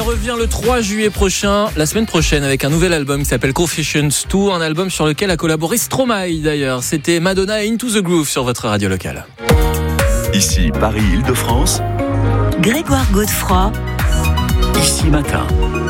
revient le 3 juillet prochain, la semaine prochaine, avec un nouvel album qui s'appelle Confessions 2, un album sur lequel a collaboré Stromae d'ailleurs. C'était Madonna et Into the Groove sur votre radio locale. Ici Paris-Île-de-France, Grégoire Godefroy, Ici Matin.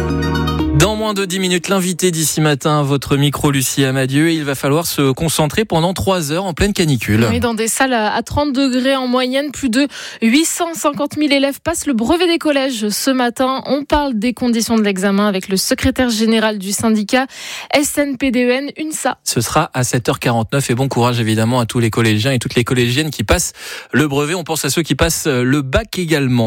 Dans moins de 10 minutes, l'invité d'ici matin, votre micro Lucie Amadieu, et il va falloir se concentrer pendant 3 heures en pleine canicule. Oui, dans des salles à 30 degrés en moyenne, plus de 850 000 élèves passent le brevet des collèges. Ce matin, on parle des conditions de l'examen avec le secrétaire général du syndicat SNPDEN, UNSA. Ce sera à 7h49 et bon courage évidemment à tous les collégiens et toutes les collégiennes qui passent le brevet. On pense à ceux qui passent le bac également.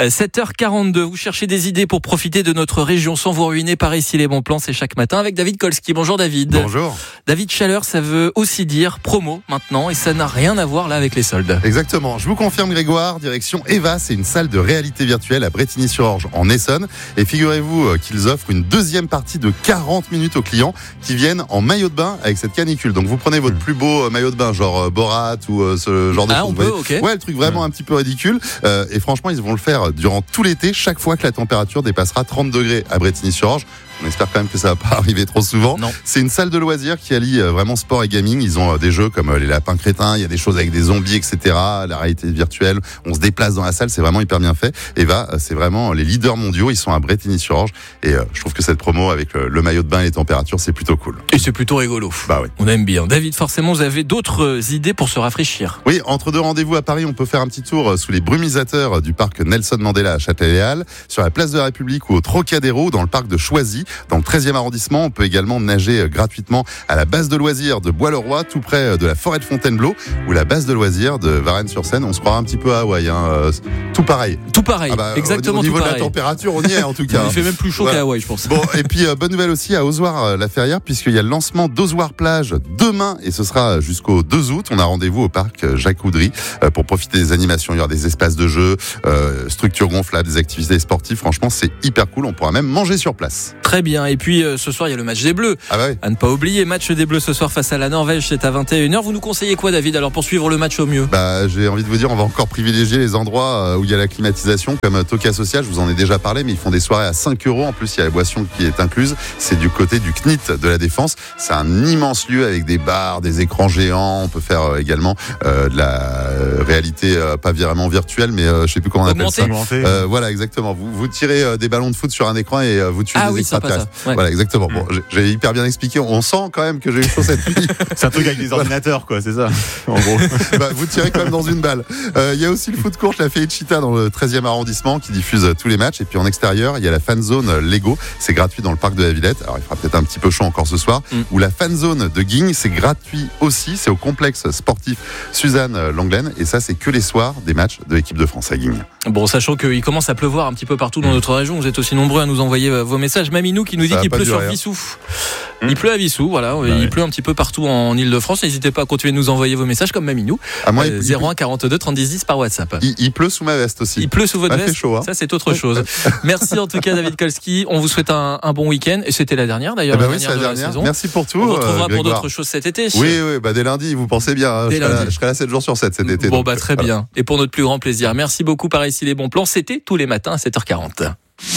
7h42, vous cherchez des idées pour profiter de notre région sans vous ruiner. Par ici les bons plans, c'est chaque matin avec David Kolski. Bonjour David. Bonjour. David, chaleur, ça veut aussi dire promo maintenant et ça n'a rien à voir là avec les soldes. Exactement. Je vous confirme Grégoire, direction Eva, c'est une salle de réalité virtuelle à Brétigny-sur-Orge en Essonne. Et figurez-vous qu'ils offrent une deuxième partie de 40 minutes aux clients qui viennent en maillot de bain avec cette canicule. Donc vous prenez votre plus beau maillot de bain, genre Borat ou ce genre de choses. On peut, okay. Ouais, le truc vraiment un petit peu ridicule. Et franchement, ils vont le faire durant tout l'été, chaque fois que la température dépassera 30 degrés à Brétigny-sur-Orge. On espère quand même que ça va pas arriver trop souvent. Non. C'est une salle de loisirs qui allie vraiment sport et gaming. Ils ont des jeux comme les lapins crétins, il y a des choses avec des zombies, etc. La réalité virtuelle, on se déplace dans la salle, c'est vraiment hyper bien fait. Eva, c'est vraiment les leaders mondiaux, ils sont à Brétigny-sur-Orge. Et je trouve que cette promo avec le maillot de bain et les températures, c'est plutôt cool. Et c'est plutôt rigolo. Bah oui. On aime bien. David, forcément, vous avez d'autres idées pour se rafraîchir. Oui, entre deux rendez-vous à Paris, on peut faire un petit tour sous les brumisateurs du parc Nelson Mandela à Châtelet-Les-Halles, sur la place de la République ou au Trocadéro, dans le parc de Choisy, dans le 13e arrondissement. On peut également nager gratuitement à la base de loisirs de Bois-le-Roi, tout près de la forêt de Fontainebleau, ou la base de loisirs de Varennes-sur-Seine. On se croirait un petit peu à Hawaï, tout pareil. Tout pareil, exactement au niveau tout de pareil. la température, on y est en tout cas. Il fait même plus chaud qu'à Hawaï, je pense. Bon, et puis bonne nouvelle aussi à Ozoir-la-Ferrière, puisqu'il y a le lancement d'Ozoir-Plage demain, et ce sera jusqu'au 2 août. On a rendez-vous au parc Jacques Oudry pour profiter des animations. Il y aura des espaces de jeu, structures gonflables, des activités sportives. Franchement, c'est hyper cool. On pourra même manger sur place. Très bien. Et puis ce soir, il y a le match des Bleus. Ah bah oui. À ne pas oublier, match des Bleus ce soir face à la Norvège, c'est à 21h. Vous nous conseillez quoi, David, alors pour suivre le match au mieux? J'ai envie de vous dire, on va encore privilégier les endroits où il y a la climatisation, comme Toka Social. Je vous en ai déjà parlé, mais ils font des soirées à 5 €. En plus, il y a la boisson qui est incluse. C'est du côté du CNIT de la Défense. C'est un immense lieu avec des bars, des écrans géants. On peut faire également de la réalité, pas vraiment virtuelle, mais je sais plus comment on appelle ça. Voilà, exactement. Vous tirez des ballons de foot sur un écran et vous tuez des extraterrestres. Ouais. Voilà, exactement. Bon, j'ai hyper bien expliqué. On sent quand même que j'ai eu chaud cette nuit. C'est un truc avec des ordinateurs, quoi, c'est ça, en gros. Vous tirez quand même dans une balle. Il y a aussi le foot court, la Felicita dans le 13e arrondissement qui diffuse tous les matchs. Et puis en extérieur, il y a la fan zone Lego. C'est gratuit dans le parc de la Villette. Alors il fera peut-être un petit peu chaud encore ce soir. Ou la fan zone de Guignes, c'est gratuit aussi. C'est au complexe sportif Suzanne Langlaine. Et ça, c'est que les soirs des matchs de l'équipe de France à Guignes. Bon, sachant qu'il commence à pleuvoir un petit peu partout dans notre région, vous êtes aussi nombreux à nous envoyer vos messages. Maminou qui nous dit qu'il pleut sur Vissou. Il pleut à Vissou, voilà. Il pleut un petit peu partout en Ile-de-France. N'hésitez pas à continuer de nous envoyer vos messages comme Maminou. 01 42 30 10 par WhatsApp. Il pleut sous ma veste aussi. Il pleut sous votre veste. Fait chaud, hein. Ça, c'est autre chose. Merci en tout cas, David Kolski. On vous souhaite un bon week-end. Et c'était la dernière d'ailleurs. Oui, c'est la dernière. Saison. Merci pour tout. On vous retrouvera pour d'autres choses cet été. Oui, dès lundi, vous pensez bien. Je serai là 7 jours sur 7 cet été. Bon, très bien. Et pour notre plus grand plaisir. Merci beaucoup par ici les bons plans. C'était tous les matins à 7h40.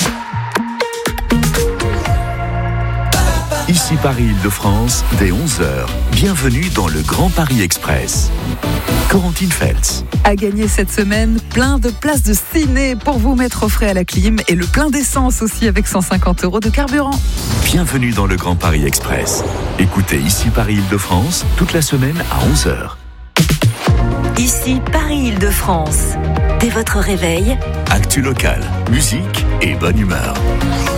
Ici Paris-Île-de-France, dès 11h. Bienvenue dans le Grand Paris Express. Corentine Feltz. À gagner cette semaine, plein de places de ciné pour vous mettre au frais à la clim et le plein d'essence aussi avec 150 € de carburant. Bienvenue dans le Grand Paris Express. Écoutez Ici Paris-Île-de-France toute la semaine à 11h. Ici Paris-Île-de-France. Dès votre réveil, Actu local, musique et bonne humeur.